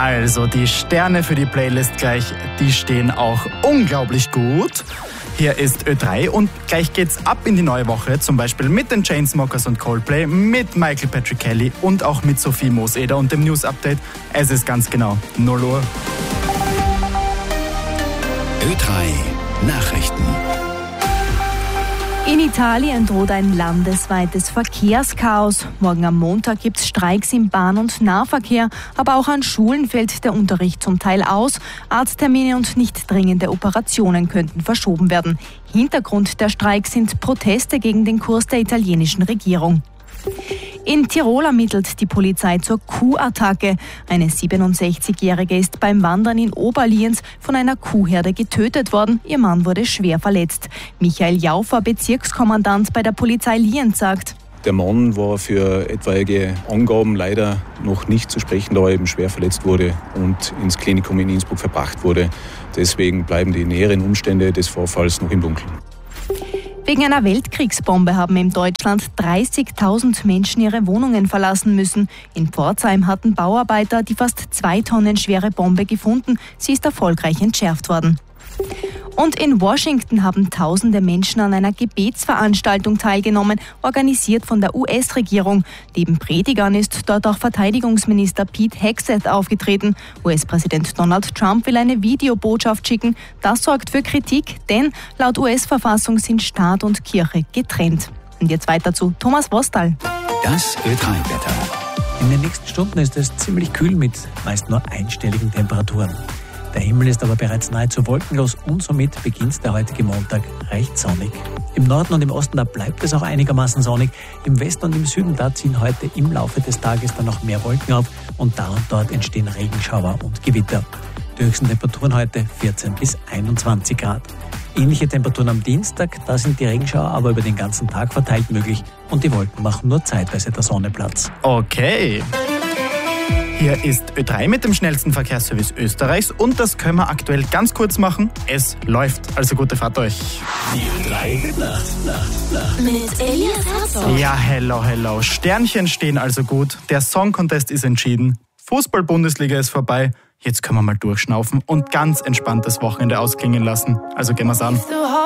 Also die Sterne für die Playlist gleich, die stehen auch unglaublich gut. Hier ist Ö3 und gleich geht's ab in die neue Woche, zum Beispiel mit den Chainsmokers und Coldplay, mit Michael Patrick Kelly und auch mit Sophie Mooseder und dem News Update. Es ist ganz genau 0 Uhr. Ö3 Nachrichten. In Italien droht ein landesweites Verkehrschaos. Morgen am Montag gibt es Streiks im Bahn- und Nahverkehr, aber auch an Schulen fällt der Unterricht zum Teil aus. Arzttermine und nicht dringende Operationen könnten verschoben werden. Hintergrund der Streiks sind Proteste gegen den Kurs der italienischen Regierung. In Tirol ermittelt die Polizei zur Kuhattacke. Eine 67-Jährige ist beim Wandern in Oberlienz von einer Kuhherde getötet worden. Ihr Mann wurde schwer verletzt. Michael Jaufer, Bezirkskommandant bei der Polizei Lienz, sagt: Der Mann war für etwaige Angaben leider noch nicht zu sprechen, da er eben schwer verletzt wurde und ins Klinikum in Innsbruck verbracht wurde. Deswegen bleiben die näheren Umstände des Vorfalls noch im Dunkeln. Wegen einer Weltkriegsbombe haben in Deutschland 30.000 Menschen ihre Wohnungen verlassen müssen. In Pforzheim hatten Bauarbeiter die fast 2 Tonnen schwere Bombe gefunden. Sie ist erfolgreich entschärft worden. Und in Washington haben tausende Menschen an einer Gebetsveranstaltung teilgenommen, organisiert von der US-Regierung. Neben Predigern ist dort auch Verteidigungsminister Pete Hegseth aufgetreten. US-Präsident Donald Trump will eine Videobotschaft schicken. Das sorgt für Kritik, denn laut US-Verfassung sind Staat und Kirche getrennt. Und jetzt weiter zu Thomas Wostal. Das Ö3-Wetter. In den nächsten Stunden ist es ziemlich kühl mit meist nur einstelligen Temperaturen. Der Himmel ist aber bereits nahezu wolkenlos und somit beginnt der heutige Montag recht sonnig. Im Norden und im Osten, da bleibt es auch einigermaßen sonnig. Im Westen und im Süden, da ziehen heute im Laufe des Tages dann noch mehr Wolken auf und da und dort entstehen Regenschauer und Gewitter. Die höchsten Temperaturen heute 14 bis 21 Grad. Ähnliche Temperaturen am Dienstag, da sind die Regenschauer aber über den ganzen Tag verteilt möglich und die Wolken machen nur zeitweise der Sonne Platz. Okay. Hier ist Ö3 mit dem schnellsten Verkehrsservice Österreichs und das können wir aktuell ganz kurz machen. Es läuft, also gute Fahrt euch. Die Ö3 Nacht. Mit Elias Herzog. Ja, hello. Sternchen stehen also gut. Der Song Contest ist entschieden. Fußball-Bundesliga ist vorbei. Jetzt können wir mal durchschnaufen und ganz entspannt das Wochenende ausklingen lassen. Also gehen wir's an.